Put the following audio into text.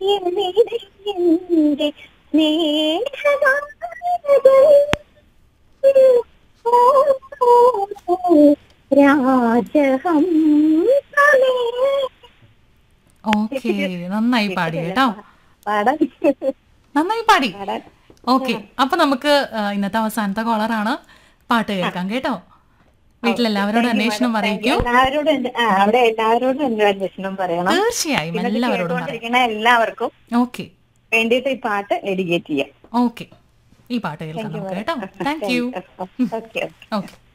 എവിടെ എന്റെ സ്നേഹഗാനങ്ങൾ രാജഹംസമേ. ഓക്കെ, നന്നായി പാടി കേട്ടോ, പാടാൻ നന്നായി പാടി. പാടാൻ ഓക്കെ, അപ്പൊ നമുക്ക് ഇന്നത്തെ അവസാനത്തെ കോളറാണ്, പാട്ട് കേൾക്കാം കേട്ടോ. വീട്ടിലെല്ലാവരോടും അന്വേഷണം അറിയിക്കൂ. എല്ലാവരോടും അവിടെ എല്ലാവരോടും എന്റെ അന്വേഷണം പറയണം. തീർച്ചയായും പിന്നെ എല്ലാവരോടും പറയാം. കേട്ടുകൊണ്ടിരിക്കുന്ന എല്ലാവർക്കും ഓക്കെ വേണ്ടിയിട്ട് ഈ പാട്ട് ഡെഡിക്കേറ്റ് ചെയ്യാം. ഓക്കെ, ഈ പാട്ട് കേൾക്കാം നമുക്ക് കേട്ടോ. Thank you. ഓക്കെ. ഓക്കെ.